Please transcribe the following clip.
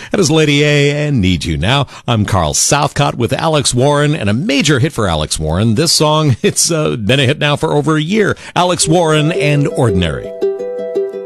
That is Lady A and Need You Now. I'm Carl Southcott with Alex Warren, and a major hit for Alex Warren. This song, it's been a hit now for over a year. Alex Warren and Ordinary.